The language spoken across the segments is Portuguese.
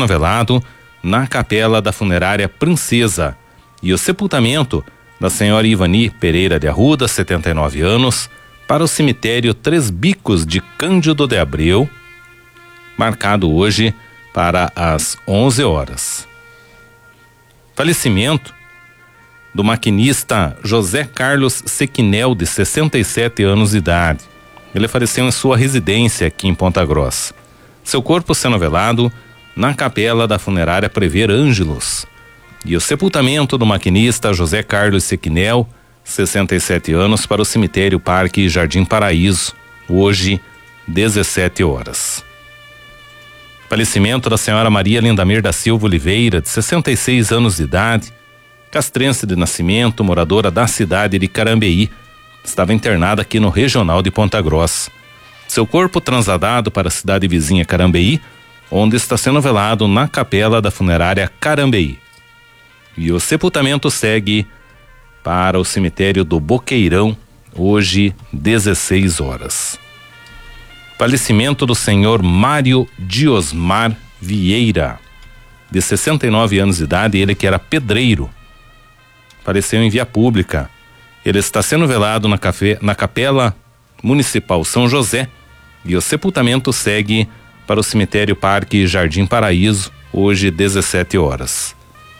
sendo velado na capela da funerária Princesa. E o sepultamento da senhora Ivani Pereira de Arruda, 79 anos, para o cemitério Três Bicos de Cândido de Abreu, marcado hoje para as 11 horas. Falecimento do maquinista José Carlos Sequinel, de 67 anos de idade. Ele faleceu em sua residência aqui em Ponta Grossa. Seu corpo sendo velado na capela da funerária Prever Ângelos. E o sepultamento do maquinista José Carlos Sequinel, 67 anos, para o cemitério Parque Jardim Paraíso, hoje, 17 horas. Falecimento da senhora Maria Lindamir da Silva Oliveira, de 66 anos de idade, castrense de nascimento, moradora da cidade de Carambeí. Estava internada aqui no Regional de Ponta Grossa. Seu corpo transladado para a cidade vizinha Carambeí, onde está sendo velado na capela da funerária Carambeí. E o sepultamento segue para o cemitério do Boqueirão, hoje, 16 horas. Falecimento do senhor Mário Diosmar Vieira, de 69 anos de idade, ele que era pedreiro. Faleceu em via pública. Ele está sendo velado na Capela Municipal São José, e o sepultamento segue para o cemitério Parque Jardim Paraíso, hoje, 17 horas.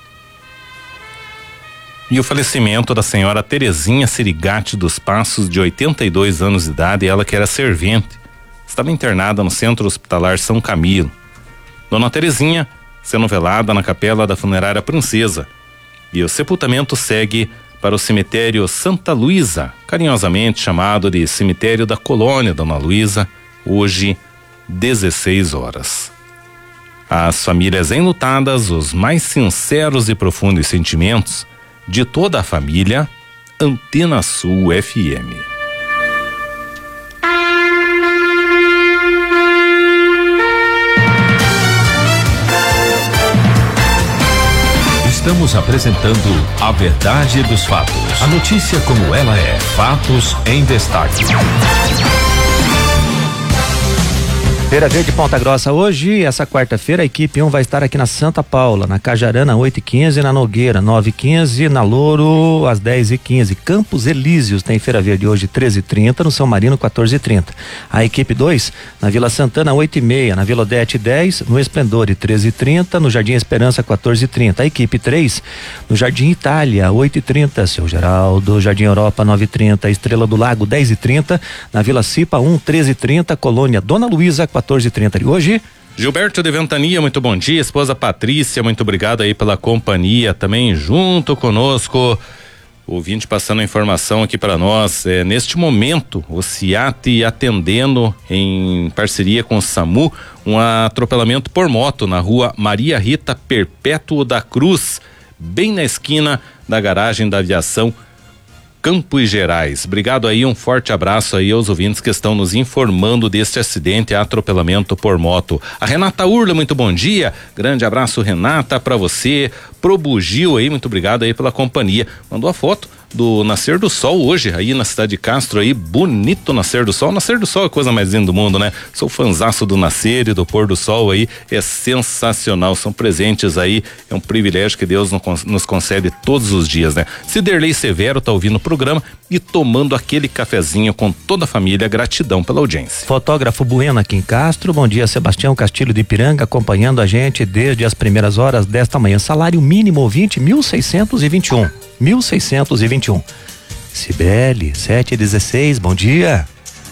E o falecimento da senhora Terezinha Sirigati dos Passos, de 82 anos de idade, ela que era servente. Estava internada no Centro Hospitalar São Camilo. Dona Terezinha sendo velada na capela da funerária Princesa. E o sepultamento segue para o cemitério Santa Luísa, carinhosamente chamado de Cemitério da Colônia Dona Luísa, hoje, 16 horas. As famílias enlutadas, os mais sinceros e profundos sentimentos de toda a família. Antena Sul FM. Estamos apresentando A Verdade dos Fatos. A notícia como ela é. Fatos em destaque. Feira Verde Ponta Grossa hoje, essa quarta-feira, a equipe 1 vai estar aqui na Santa Paula, na Cajarana 8h15, na Nogueira 9h15, na Louro às 10h15. Campos Elíseos tem Feira Verde hoje 13h30, no São Marino 14h30. A equipe 2 na Vila Santana 8h30, na Vila Odete 10, no Esplendor 13h30, no Jardim Esperança 14h30. A equipe 3 no Jardim Itália 8h30, Seu Geraldo, Jardim Europa 9h30, Estrela do Lago 10h30, na Vila Cipa 1 13h30, Colônia Dona Luísa 14h30 de hoje. Gilberto de Ventania, muito bom dia. Esposa Patrícia, muito obrigado aí pela companhia também junto conosco. Ouvinte passando a informação aqui para nós. Neste momento, o CIAT atendendo em parceria com o SAMU um atropelamento por moto na rua Maria Rita Perpétuo da Cruz, bem na esquina da garagem da aviação Campos Gerais. Obrigado aí, um forte abraço aí aos ouvintes que estão nos informando deste acidente, atropelamento por moto. A Renata Urla, muito bom dia, grande abraço, Renata, pra você, pro Bugio aí, muito obrigado aí pela companhia. Mandou a foto do nascer do sol hoje aí na cidade de Castro aí, bonito nascer do sol. Nascer do sol é a coisa mais linda do mundo, né? Sou fanzaço do nascer e do pôr do sol aí, é sensacional, são presentes aí, é um privilégio que Deus nos concede todos os dias, né? Ciderley Severo tá ouvindo o programa e tomando aquele cafezinho com toda a família, gratidão pela audiência. Fotógrafo Bueno aqui em Castro, bom dia, Sebastião Castilho de Ipiranga, acompanhando a gente desde as primeiras horas desta manhã. Salário mínimo ouvinte, 1.621. Cibele, 7h16, bom dia.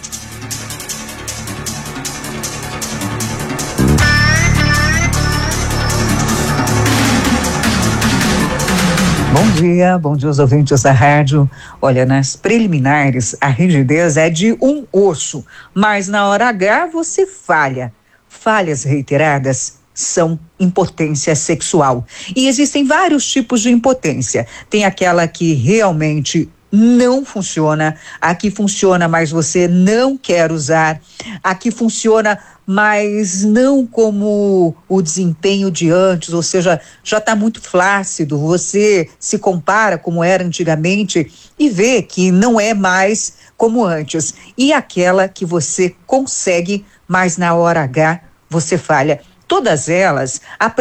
Bom dia aos ouvintes da rádio. Olha, nas preliminares a rigidez é de um osso, mas na hora H você falha. Falhas reiteradas são impotência sexual. E existem vários tipos de impotência. Tem aquela que realmente não funciona, a que funciona, mas você não quer usar, a que funciona, mas não como o desempenho de antes, ou seja, já está muito flácido, você se compara como era antigamente e vê que não é mais como antes. E aquela que você consegue, mas na hora H você falha. Todas elas